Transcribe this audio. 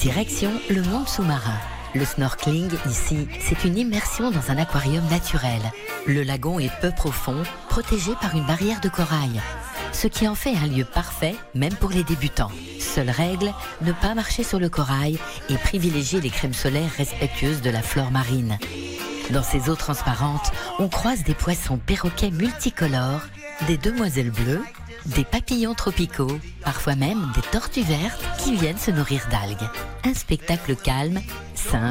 Direction le monde sous-marin. Le snorkeling, ici, c'est une immersion dans un aquarium naturel. Le lagon est peu profond, protégé par une barrière de corail. Ce qui en fait un lieu parfait, même pour les débutants. Seule règle, ne pas marcher sur le corail et privilégier les crèmes solaires respectueuses de la flore marine. Dans ces eaux transparentes, on croise des poissons perroquets multicolores, des demoiselles bleues, des papillons tropicaux, parfois même des tortues vertes qui viennent se nourrir d'algues. Un spectacle calme, simple